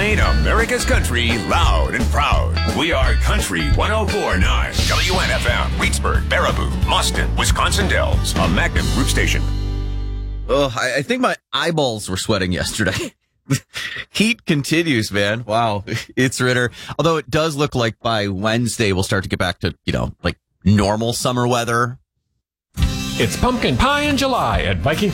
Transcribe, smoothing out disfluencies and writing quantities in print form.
playing America's country loud and proud. We are Country 104.9 WNFM, Reedsburg, Baraboo, Mustin, Wisconsin Dells, a Magnum Group station. Oh, I think my eyeballs were sweating yesterday. Heat continues, man. Wow. It's Ritter. Although it does look like by Wednesday we'll start to get back to, like normal summer weather. It's pumpkin pie in July at Viking